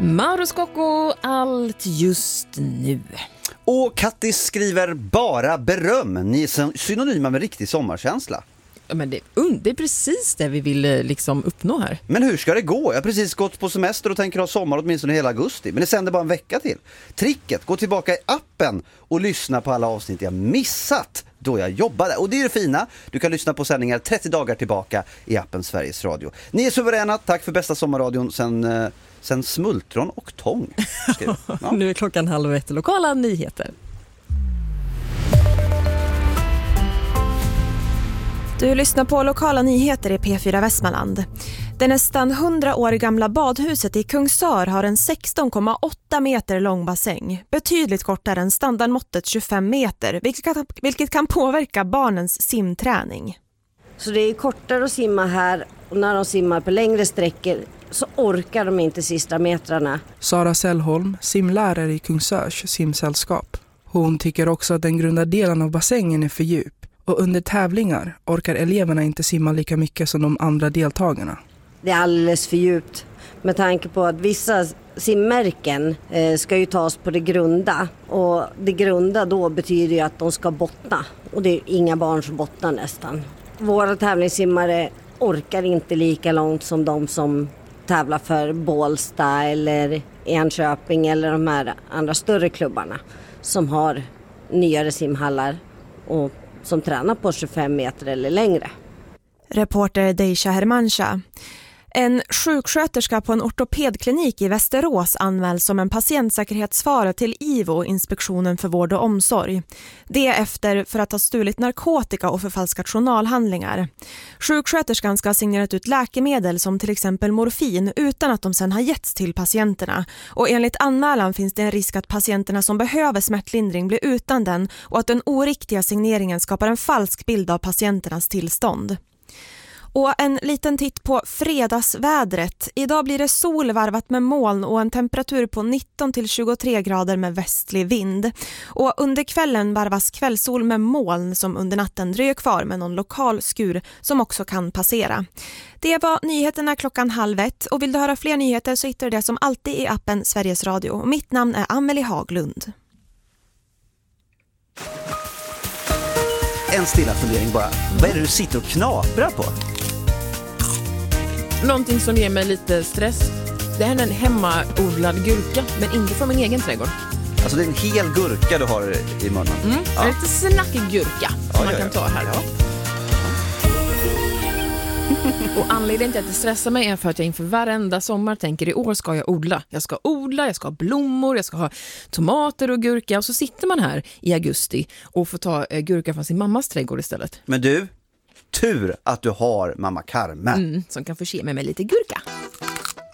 Mauro Scocco, allt just nu. Och Kattis skriver bara beröm. Ni är synonyma med riktig sommarkänsla. Ja, men det är precis det vi vill liksom uppnå här. Men hur ska det gå? Jag har precis gått på semester och tänker ha sommar åtminstone hela augusti. Men det sänder bara en vecka till. Tricket, gå tillbaka i appen och lyssna på alla avsnitt jag missat då jag jobbade. Och det är det fina. Du kan lyssna på sändningar 30 dagar tillbaka i appen Sveriges Radio. Ni är suveräna. Tack för bästa sommarradion sen smultron och tång. Ja. Nu är klockan 12:30. Lokala nyheter. Du lyssnar på lokala nyheter i P4 Västmanland. Det nästan 100 år gamla badhuset i Kungsör har en 16,8 meter lång bassäng. Betydligt kortare än standardmåttet 25 meter, vilket kan påverka barnens simträning. Så det är kortare att simma här, och när de simmar på längre sträckor så orkar de inte sista metrarna. Sara Sällholm, simlärare i Kungsörs simsällskap. Hon tycker också att den grunda delen av bassängen är för djup. Och under tävlingar orkar eleverna inte simma lika mycket som de andra deltagarna. Det är alldeles för djupt med tanke på att vissa simmärken ska ju tas på det grunda. Och det grunda då betyder ju att de ska bottna. Och det är inga barn som bottnar nästan. Våra tävlingssimmare orkar inte lika långt som de som tävlar för Bålsta eller Enköping eller de här andra större klubbarna som har nyare simhallar och som tränar på 25 meter eller längre. Reporter Deisha Hermancha. En sjuksköterska på en ortopedklinik i Västerås anmäls som en patientsäkerhetsfara till IVO, Inspektionen för vård och omsorg. Det efter för att ha stulit narkotika och förfalskat journalhandlingar. Sjuksköterskan ska ha signerat ut läkemedel som till exempel morfin utan att de sedan har getts till patienterna. Och enligt anmälan finns det en risk att patienterna som behöver smärtlindring blir utan den och att den oriktiga signeringen skapar en falsk bild av patienternas tillstånd. Och en liten titt på fredagsvädret. Idag blir det sol varvat med moln och en temperatur på 19-23 grader med västlig vind. Och under kvällen varvas kvällssol med moln som under natten dröjer kvar med någon lokal skur som också kan passera. Det var nyheterna 12:30 och vill du höra fler nyheter så hittar du det som alltid i appen Sveriges Radio. Och mitt namn är Amelie Haglund. En stilla fundering bara. Vad är det du sitter och knaprar på? Någonting som ger mig lite stress. Det här är en hemmaodlad gurka, men inte från min egen trädgård. Alltså det är en hel gurka du har i munnen. Ja. Lite snackig gurka som man kan ta här då. Och anledningen till att det stressar mig är för att jag inför varenda sommar tänker i år ska jag odla. Jag ska ha blommor, jag ska ha tomater och gurka. Och så sitter man här i augusti och får ta gurka från sin mammas trädgård istället. Men du, tur att du har mamma Carmen. Som kan förse mig med lite gurka.